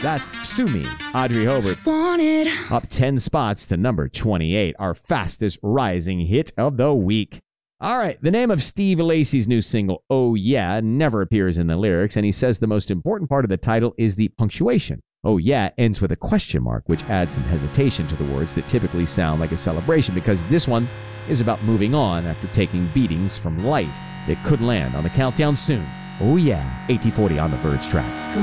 That's Sue Me, Audrey Hobart. Up 10 spots to number 28, our fastest rising hit of the week. All right, the name of Steve Lacy's new single, Oh Yeah, never appears in the lyrics, and he says the most important part of the title is the punctuation. Oh Yeah ends with a question mark, which adds some hesitation to the words that typically sound like a celebration, because this one is about moving on after taking beatings from life. It could land on the countdown soon. Oh Yeah, AT40 on the Verge track.